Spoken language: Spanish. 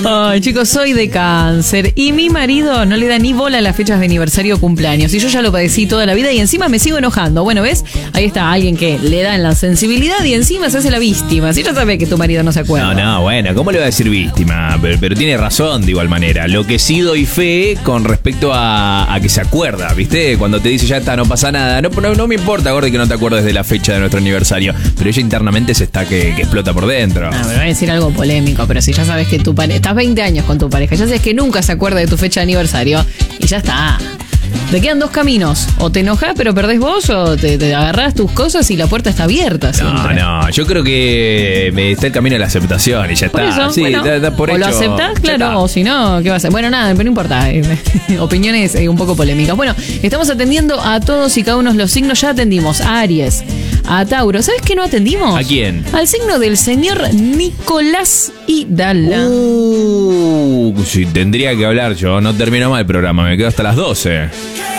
Ay, chicos, soy de Cáncer y mi marido no le da ni bola a las fechas de aniversario o cumpleaños. Y yo ya lo padecí toda la vida y encima me sigo enojando. Bueno, ¿ves? Ahí está alguien que le da en la sensibilidad y encima se hace la víctima. Si ya sabes que tu marido no se acuerda. No, bueno, ¿cómo le va a decir víctima? Pero tiene razón de igual manera. Lo que sí doy fe con respecto a que se acuerda, ¿viste? Cuando te dice ya está, no pasa nada. No me importa, Gordi, que no te acuerdes de la fecha de nuestro aniversario. Pero ella internamente se está que explota por dentro. Me voy a decir algo polémico, pero si ya sabes que tu pareja, estás 20 años con tu pareja, ya sabes que nunca se acuerda de tu fecha de aniversario y ya está. Te quedan dos caminos, o te enojas pero perdés vos, o te agarrás tus cosas y la puerta está abierta siempre. No, yo creo que está el camino de la aceptación y ya Por está. eso, Sí, bueno, da por o hecho, lo aceptás, ya está. claro, o si no, ¿qué va a hacer? Bueno, nada, pero no importa. Opiniones un poco polémicas. Bueno, estamos atendiendo a todos y cada uno de los signos. Ya atendimos a Aries, a Tauro. ¿Sabes qué no atendimos? ¿A quién? Al signo del señor Nicolás Hidalgo. Sí, tendría que hablar yo. No termino mal el programa, me quedo hasta las 12.